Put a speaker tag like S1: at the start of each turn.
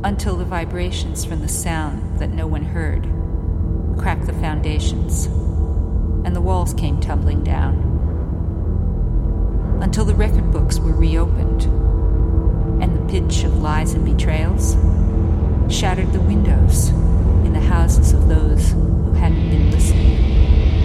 S1: until the vibrations from the sound that no one heard cracked the foundations, and the walls came tumbling down, until the record books were reopened, and the pitch of lies and betrayals